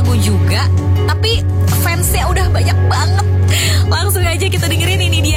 juga, tapi fansnya udah banyak banget. Langsung aja kita dengerin ini dia.